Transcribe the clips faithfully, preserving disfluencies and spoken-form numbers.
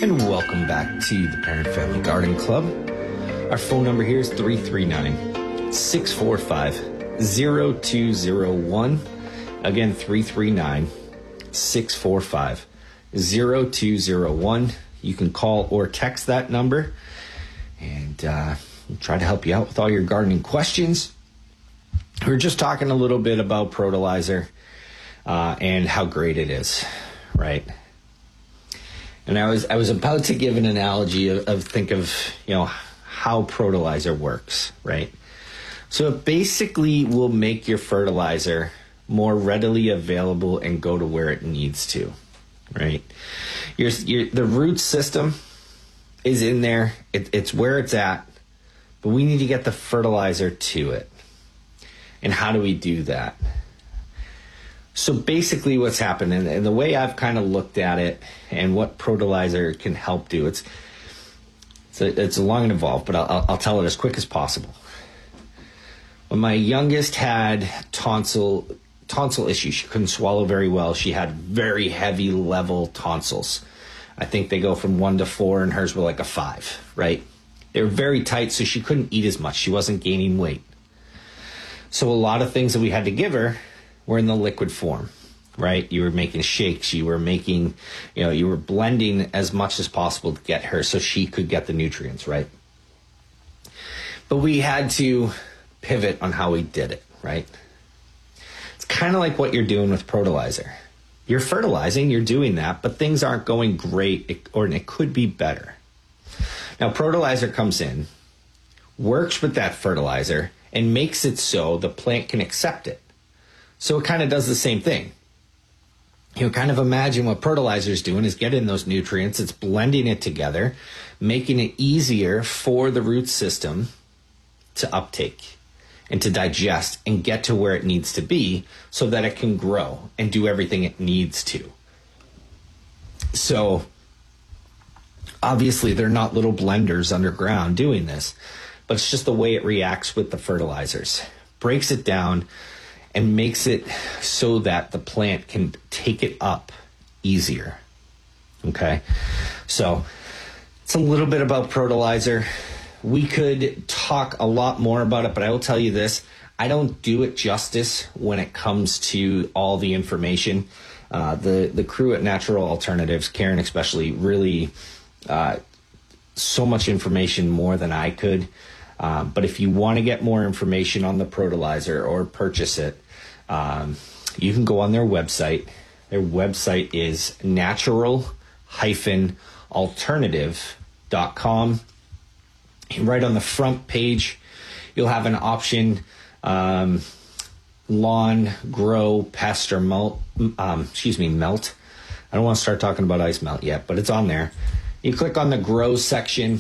And welcome back to the Parent Family Garden Club. Our phone number here is three three nine, six four five, zero two zero one. Again, three three nine, six four five, zero two zero one. You can call or text that number, and uh, we'll try to help you out with all your gardening questions. We We're just talking a little bit about Protolizer uh, and how great it is, right? And I was I was about to give an analogy of, of think of, you know, how Protolizer works, right? So it basically will make your fertilizer more readily available and go to where it needs to, right? Your, your the root system is in there. It, it's where it's at, but we need to get the fertilizer to it. And how do we do that? So basically what's happening, and the way I've kind of looked at it and what Protolizer can help do, it's it's, a, it's long and involved, but I'll, I'll tell it as quick as possible. When my youngest had tonsil tonsil issues, she couldn't swallow very well. She had very heavy level tonsils. I think they go from one to four, and hers were like a five, right? They were very tight, so she couldn't eat as much. She wasn't gaining weight. So a lot of things that we had to give her were in the liquid form, right? You were making shakes, you were making, you know, you were blending as much as possible to get her so she could get the nutrients, right? But we had to pivot on how we did it, right? It's kind of like what you're doing with Protolizer. You're fertilizing, you're doing that, but things aren't going great, or it could be better. Now, Protolizer comes in, works with that fertilizer, and makes it so the plant can accept it. So it kind of does the same thing. You know, kind of imagine what Protolizer is doing is getting those nutrients, it's blending it together, making it easier for the root system to uptake and to digest and get to where it needs to be so that it can grow and do everything it needs to. So obviously they're not little blenders underground doing this, but it's just the way it reacts with the fertilizers. Breaks it down and makes it so that the plant can take it up easier, okay? So it's a little bit about Protolizer. We could talk a lot more about it, but I will tell you this, I don't do it justice when it comes to all the information. Uh, the, the crew at Natural Alternatives, Karen especially, really uh, so much information more than I could. Um, but if you want to get more information on the Protolizer or purchase it, um, you can go on their website. Their website is natural dash alternative dot com. And right on the front page, you'll have an option, um, lawn, grow, pest, or melt, um, excuse me, melt. I don't want to start talking about ice melt yet, but it's on there. You click on the grow section,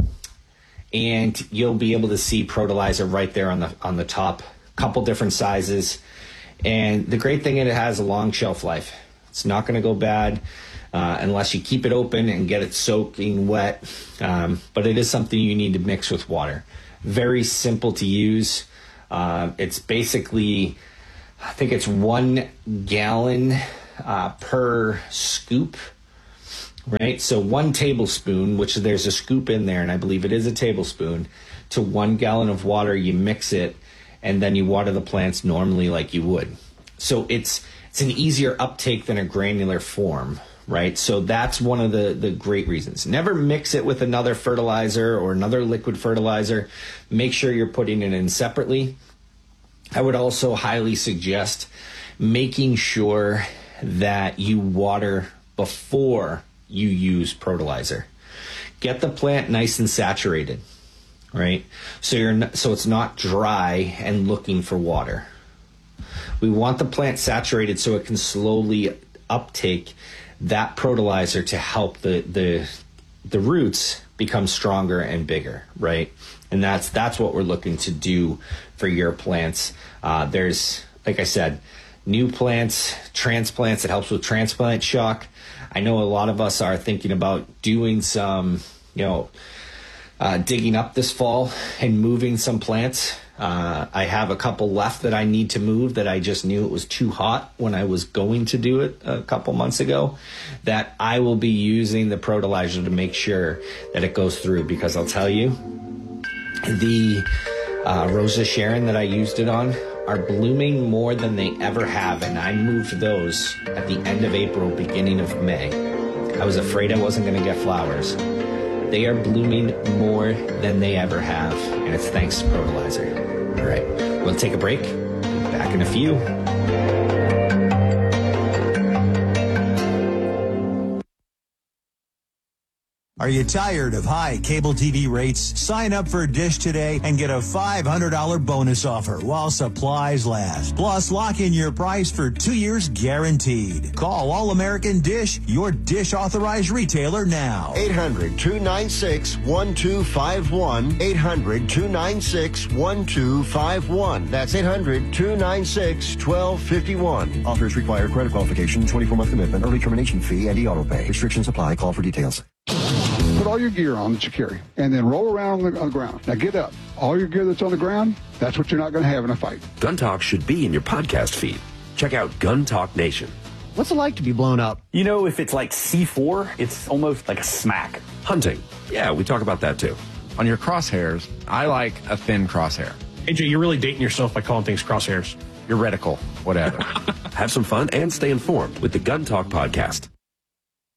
and you'll be able to see Protolizer right there on the on the top. Couple different sizes, and the great thing is it has a long shelf life. It's not going to go bad uh, unless you keep it open and get it soaking wet. Um, but it is something you need to mix with water. Very simple to use. Uh, it's basically, I think it's one gallon uh, per scoop. Right, so one tablespoon, which there's a scoop in there, and I believe it is a tablespoon, to one gallon of water. You mix it, and then you water the plants normally like you would. So it's it's an easier uptake than a granular form, right? So that's one of the, the great reasons. Never mix it with another fertilizer or another liquid fertilizer. Make sure you're putting it in separately. I would also highly suggest making sure that you water before you use Protolizer. Get the plant nice and saturated, right? So you're not, so it's not dry and looking for water. We want the plant saturated so it can slowly uptake that Protolizer to help the the the roots become stronger and bigger, right? And that's that's what we're looking to do for your plants. Uh, there's, like I said, new plants, transplants. It helps with transplant shock. I know a lot of us are thinking about doing some, you know, uh, digging up this fall and moving some plants. Uh, I have a couple left that I need to move that I just knew it was too hot when I was going to do it a couple months ago, that I will be using the Protolizer to make sure that it goes through, because I'll tell you, the uh, Rosa Sharon that I used it on are blooming more than they ever have, and I moved those at the end of April, beginning of May. I was afraid I wasn't going to get flowers. They are blooming more than they ever have, and it's thanks to Protolizer. All right, we'll take a break. Back in a few. Are you tired of high cable T V rates? Sign up for Dish today and get a five hundred dollars bonus offer while supplies last. Plus, lock in your price for two years guaranteed. Call All-American Dish, your Dish authorized retailer now. eight hundred, two nine six, one two five one. eight hundred, two nine six, one two five one. That's eight hundred, two nine six, one two five one. Offers require credit qualification, twenty-four month commitment, early termination fee, and e-auto pay. Restrictions apply. Call for details. Put all your gear on that you carry, and then roll around on the, on the ground. Now get up. All your gear that's on the ground, that's what you're not going to have in a fight. Gun Talk should be in your podcast feed. Check out Gun Talk Nation. What's it like to be blown up? You know, if it's like C four, it's almost like a smack. Hunting. Yeah, we talk about that too. On your crosshairs, I like a thin crosshair. A J, you're really dating yourself by calling things crosshairs. Your reticle, whatever. Have some fun and stay informed with the Gun Talk podcast.